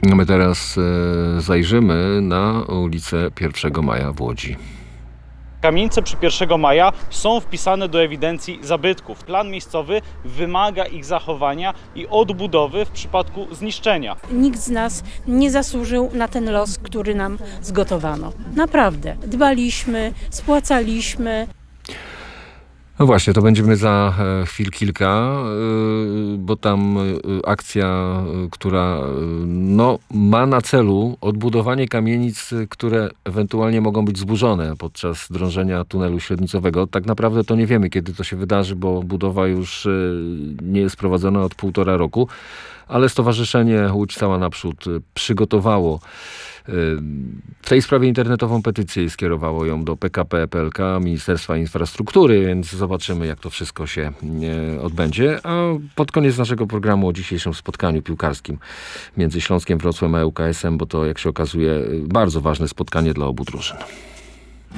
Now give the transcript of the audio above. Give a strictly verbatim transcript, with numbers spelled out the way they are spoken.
My teraz e, zajrzymy na ulicę pierwszego maja w Łodzi. Kamienice przy pierwszego maja są wpisane do ewidencji zabytków. Plan miejscowy wymaga ich zachowania i odbudowy w przypadku zniszczenia. Nikt z nas nie zasłużył na ten los, który nam zgotowano. Naprawdę. Dbaliśmy, spłacaliśmy. No właśnie, to będziemy za e, chwil kilka, y, bo tam y, akcja, y, która y, no, ma na celu odbudowanie kamienic, y, które ewentualnie mogą być zburzone podczas drążenia tunelu średnicowego. Tak naprawdę to nie wiemy, kiedy to się wydarzy, bo budowa już y, nie jest prowadzona od półtora roku, ale Stowarzyszenie Łódź Cała Naprzód y, przygotowało w tej sprawie internetową petycję i skierowało ją do P K P P L K, Ministerstwa Infrastruktury, więc zobaczymy, jak to wszystko się odbędzie. A pod koniec naszego programu o dzisiejszym spotkaniu piłkarskim między Śląskiem Wrocławiem a ŁKS-em, bo to, jak się okazuje, bardzo ważne spotkanie dla obu drużyn.